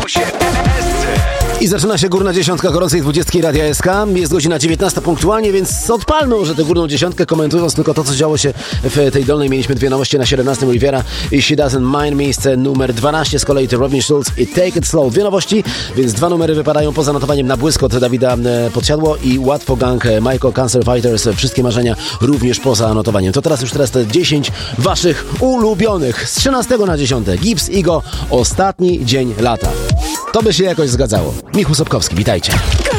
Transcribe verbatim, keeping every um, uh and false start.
Radioksie S C. I zaczyna się górna dziesiątka gorącej dwudziestki Radia S K. Jest godzina dziewiętnasta punktualnie, więc odpalmy może tę górną dziesiątkę, komentując tylko to, co działo się w tej dolnej. Mieliśmy dwie nowości na siedemnastym Rivera i She Doesn't Mind. Miejsce numer dwanaście z kolei to Robin Schulz i Take It Slow. Dwie nowości, więc dwa numery wypadają poza notowaniem na błyskot Dawida Podsiadło i Łatwo Gang Michael Cancer Fighters. Wszystkie marzenia również poza notowaniem. To teraz już teraz te dziesięć waszych ulubionych. Z trzynastego na dziesiąte Gibbs Igo, Ostatni dzień lata. To by się jakoś zgadzało. Michał Sobkowski, witajcie.